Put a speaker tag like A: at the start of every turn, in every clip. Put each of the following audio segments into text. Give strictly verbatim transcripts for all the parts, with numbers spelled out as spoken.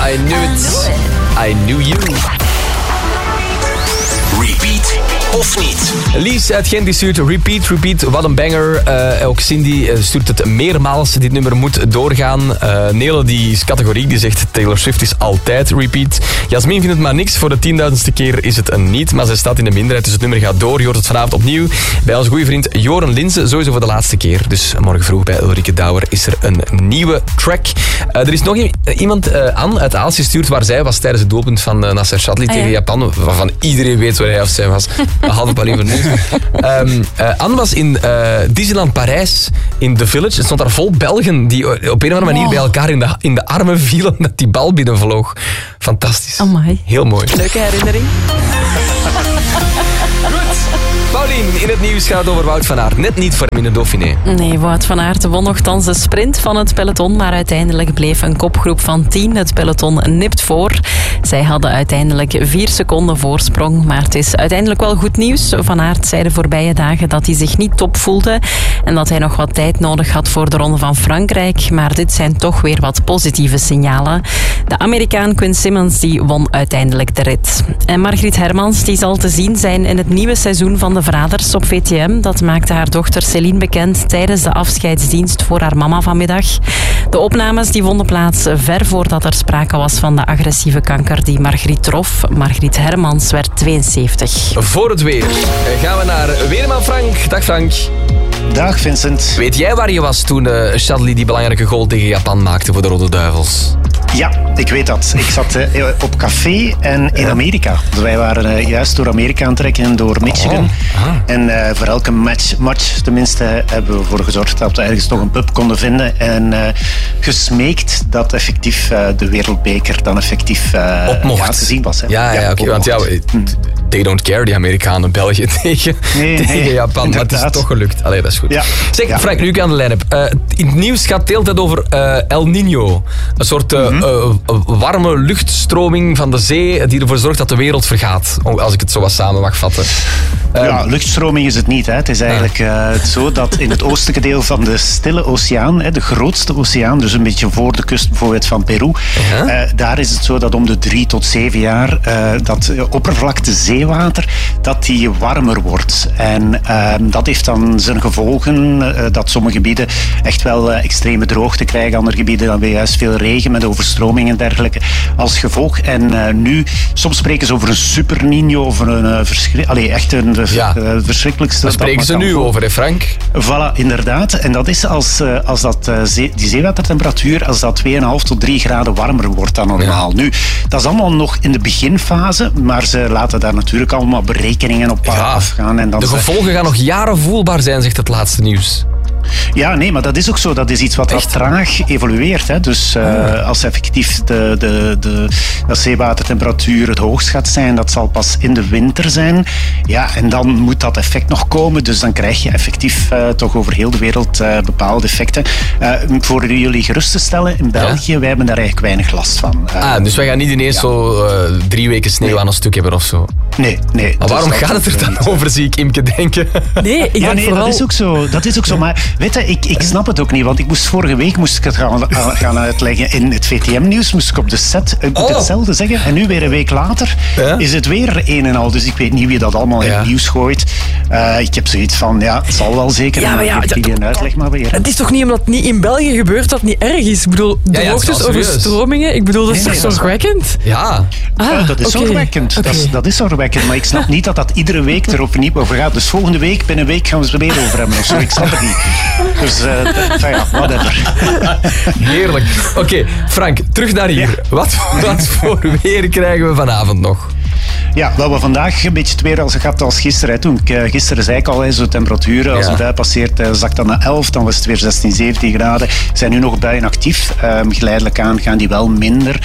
A: I knew it. I knew you.
B: Repeat of niet?
A: Lies uit Gent die stuurt repeat, repeat, wat een banger. Uh, ook Cindy stuurt het meermaals. Dit nummer moet doorgaan. Uh, Nele die is categorie, die zegt Taylor Swift is altijd repeat. Jasmin vindt het maar niks. Voor de tienduizendste keer is het een niet, maar ze staat in de minderheid, dus het nummer gaat door. Je hoort het vanavond opnieuw bij onze goede vriend Joren Linzen, sowieso voor de laatste keer. Dus morgen vroeg bij Ulrike Douwer is er een nieuwe track. Uh, er is nog i- iemand, uh, Anne uit Aalst, gestuurd waar zij was tijdens het doelpunt van uh, Nasser Chadli ah, tegen ja. Japan, waarvan iedereen weet waar hij of zij was. Behalve Pauline Vernoes. Um, uh, Anne was in uh, Disneyland Parijs in The Village. Er stond daar vol Belgen die op een of andere manier wow. bij elkaar in de, in de armen vielen dat die bal binnenvloog. Fantastisch.
C: Amai.
A: Heel mooi.
C: Leuke herinnering.
A: Paulien, in het nieuws gaat het over Wout van Aert. Net niet voor hem in de Dauphiné.
C: Nee, Wout van Aert won nogthans de sprint van het peloton, maar uiteindelijk bleef een kopgroep van tien het peloton nipt voor. Zij hadden uiteindelijk vier seconden voorsprong, maar het is uiteindelijk wel goed nieuws. Van Aert zei de voorbije dagen dat hij zich niet top voelde en dat hij nog wat tijd nodig had voor de Ronde van Frankrijk, maar dit zijn toch weer wat positieve signalen. De Amerikaan Quinn Simmons die won uiteindelijk de rit. En Margriet Hermans die zal te zien zijn in het nieuwe seizoen van de Verraders op V T M. Dat maakte haar dochter Céline bekend tijdens de afscheidsdienst voor haar mama vanmiddag. De opnames die vonden plaats ver voordat er sprake was van de agressieve kanker die Margriet trof. Margriet Hermans werd tweeënzeventig.
A: Voor het weer gaan we naar Weerman Frank. Dag Frank.
D: Dag Vincent.
A: Weet jij waar je was toen uh, Chadli die belangrijke goal tegen Japan maakte voor de Rode Duivels?
D: Ja, ik weet dat. Ik zat uh, op café en in ja. Amerika. Dus wij waren uh, juist door Amerika aan het trekken, door Michigan. Oh. Ah. En uh, voor elke match, match tenminste hebben we ervoor gezorgd dat we ergens toch een pub konden vinden. En uh, gesmeekt dat effectief uh, de wereldbeker dan effectief uh,
A: op mocht.
D: Ja, te zien was. Hè.
A: Ja, ja, ja, okay, want ja, they don't care, die Amerikanen, België tegen, nee, tegen nee, Japan. Inderdaad. Maar het is toch gelukt. Allee, dat is goed. Ja. Zeg, ja. Frank, nu ik aan de lijn heb. Uh, in het nieuws gaat het de hele tijd over uh, El Niño. Een soort uh, mm-hmm. uh, warme luchtstroming van de zee die ervoor zorgt dat de wereld vergaat. Als ik het zo wat samen mag vatten. Um,
D: ja, luchtstroming is het niet. Hè. Het is eigenlijk uh, zo dat in het oostelijke deel van de Stille Oceaan, hè, de grootste oceaan, dus een beetje voor de kust bijvoorbeeld van Peru, uh-huh. uh, daar is het zo dat om de drie tot zeven jaar uh, dat uh, oppervlakte zeewater, dat die warmer wordt. En uh, dat heeft dan zijn gevolgen uh, dat sommige gebieden echt wel uh, extreme droogte krijgen, andere gebieden dan weer juist veel regen met overstromingen en dergelijke als gevolg. En uh, nu, soms spreken ze over een super Niño, over een uh, verschri- Allee, echt een
A: ja.
D: uh, verschrikkelijkste...
A: Daar spreken ze nu over, hè Frank?
D: Voilà, inderdaad. En dat is als, uh, als dat, uh, zee, die zeewatertemperatuur, als dat twee komma vijf tot drie graden warmer wordt dan normaal. Ja. Nu, dat is allemaal nog in de beginfase, maar ze laten daar natuurlijk allemaal berekeningen op ja. afgaan. En dan
A: de gevolgen ze... gaan nog jaren voelbaar zijn, zegt het laatste nieuws.
D: Ja, nee, maar dat is ook zo. Dat is iets wat wat traag evolueert. Hè. Dus uh, oh. als effectief de, de, de, de zeewatertemperatuur het hoogst gaat zijn, dat zal pas in de winter zijn. Ja, en dan moet dat effect nog komen. Dus dan krijg je effectief uh, toch over heel de wereld uh, bepaalde effecten. Uh, voor jullie gerust te stellen, in België, ja. wij hebben daar eigenlijk weinig last van. Uh,
A: ah, dus wij gaan niet ineens ja. zo uh, drie weken sneeuw nee. aan een stuk hebben of zo?
D: Nee, nee.
A: Maar waarom gaat het er dan niet over, zie ik Imke denken?
C: Nee, ik
D: ja, nee
C: vooral...
D: dat is ook zo. Dat is ook zo. Maar weet je, ik, ik snap het ook niet, want ik moest vorige week moest ik het gaan, gaan uitleggen in het V T M-nieuws, moest ik op de set uh, oh. hetzelfde zeggen. En nu weer een week later ja? is het weer een en al. Dus ik weet niet wie dat allemaal ja. in het nieuws gooit. Uh, ik heb zoiets van, ja, het zal wel zeker.
C: Ja, maar ja,
D: ik die een uitleg maar weer.
C: Het is toch niet omdat het niet in België gebeurt dat het niet erg is? Ik bedoel, droogtes, ja, ja, overstromingen, ik bedoel, dat is nee, toch nee, zorgwekkend?
A: Ja.
D: Ah, ja, dat is
C: okay.
D: zorgwekkend. Okay. Dat, is, dat is zorgwekkend, maar ik snap niet dat dat iedere week er opnieuw over gaat. Dus volgende week, binnen een week gaan we het er weer over hebben of zo. Ik snap het niet. Dus, uh, enfin ja, whatever.
A: Heerlijk. Oké, okay, Frank, terug naar hier. Ja. Wat, wat voor weer krijgen we vanavond nog?
D: Ja, wel we vandaag een beetje het weer als gehad als gisteren. Toen ik, uh, gisteren zei ik al, zo temperaturen, als ja. het bui passeert, uh, zakt dan naar elf, dan was het weer zestien, zeventien graden. Zijn nu nog buien actief. Um, geleidelijk aan gaan die wel minder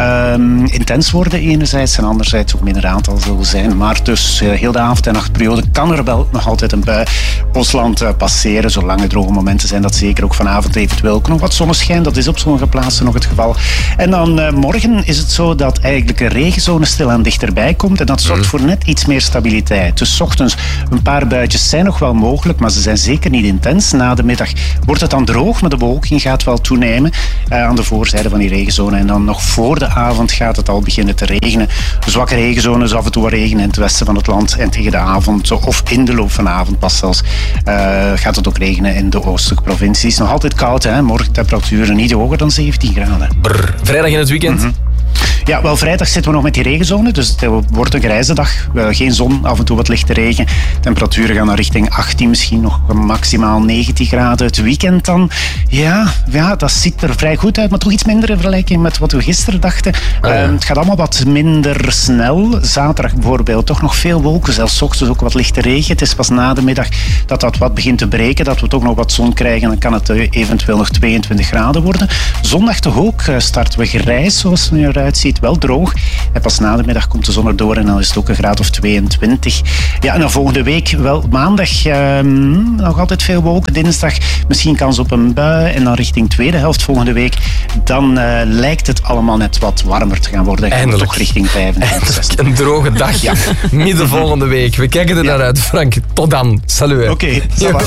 D: um, intens worden enerzijds en anderzijds ook minder aantal zullen zijn. Maar dus uh, heel de avond- en nachtperiode kan er wel nog altijd een bui ons land uh, passeren. Zolang er droge momenten zijn, dat zeker ook vanavond eventueel ook nog wat zonneschijn. Dat is op sommige plaatsen nog het geval. En dan uh, morgen is het zo dat eigenlijk een regenzone stilaan dichterbij komt. komt. En dat zorgt mm. voor net iets meer stabiliteit. Dus 's ochtends een paar buitjes zijn nog wel mogelijk, maar ze zijn zeker niet intens. Na de middag wordt het dan droog, maar de bewolking gaat wel toenemen uh, aan de voorzijde van die regenzone. En dan nog voor de avond gaat het al beginnen te regenen. Zwakke regenzones, af en toe wat regen in het westen van het land. En tegen de avond, of in de loop van de avond pas zelfs, uh, gaat het ook regenen in de oostelijke provincies. Nog altijd koud, hè? Morgen temperaturen niet hoger dan zeventien graden.
A: Brr. Vrijdag in het weekend?
D: Mm-hmm. Ja, wel, vrijdag zitten we nog met die regenzone, dus het wordt een grijze dag. Uh, geen zon, af en toe wat lichte regen. Temperaturen gaan naar richting achttien, misschien nog maximaal negentien graden. Het weekend dan, ja, ja, dat ziet er vrij goed uit, maar toch iets minder in vergelijking met wat we gisteren dachten. Oh ja. uh, het gaat allemaal wat minder snel. Zaterdag bijvoorbeeld, toch nog veel wolken, zelfs 's ochtends ook wat lichte regen. Het is pas na de middag dat dat wat begint te breken, dat we toch nog wat zon krijgen. Dan kan het uh, eventueel nog tweeëntwintig graden worden. Zondag toch ook, uh, starten we grijs, zoals het er eruit ziet. Wel droog. En pas na de middag komt de zon erdoor en dan is het ook een graad of tweeëntwintig. Ja, en dan volgende week, wel maandag, uh, nog altijd veel wolken. Dinsdag misschien kans op een bui. En dan richting tweede helft volgende week, dan uh, lijkt het allemaal net wat warmer te gaan worden.
A: Eindelijk.
D: Toch richting vijfenvijftig, zestig.
A: Een droge dag. Ja. Midden volgende week. We kijken er naar uit. Frank, tot dan. Salut.
D: Oké, okay,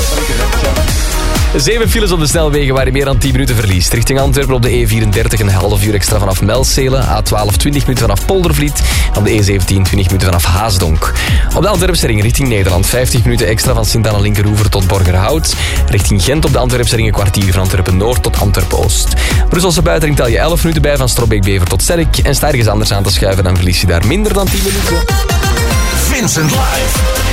A: Zeven files op de snelwegen waar je meer dan tien minuten verliest. Richting Antwerpen op de E vierendertig een half uur extra vanaf Melcelen. A twaalf twintig minuten vanaf Poldervliet. Op de E zeventien twintig minuten vanaf Haasdonk. Op de Antwerpse ring richting Nederland vijftig minuten extra van Sint-Anna-Linkeroever tot Borgerhout. Richting Gent op de Antwerpse ring een kwartier van Antwerpen-Noord tot Antwerpen-Oost. Brusselse buitenring tel je elf minuten bij van Strobeek-Bever tot Zerk. En sta ergens anders aan te schuiven, dan verlies je daar minder dan tien minuten.
B: Vincent Live.